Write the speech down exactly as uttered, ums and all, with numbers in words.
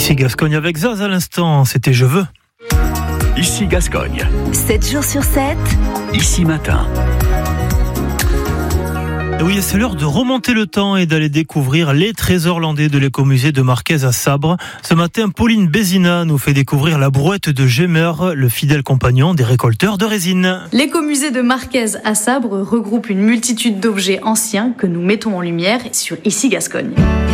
Ici Gascogne avec Zaz à l'instant, c'était Je veux. Ici Gascogne. sept jours sur sept. Ici matin. Et oui, c'est l'heure de remonter le temps et d'aller découvrir les trésors landais de l'écomusée de Marquez à Sabre. Ce matin, Pauline Bézina nous fait découvrir la brouette de Gémeur, le fidèle compagnon des récolteurs de résine. L'écomusée de Marquez à Sabre regroupe une multitude d'objets anciens que nous mettons en lumière sur Ici Gascogne.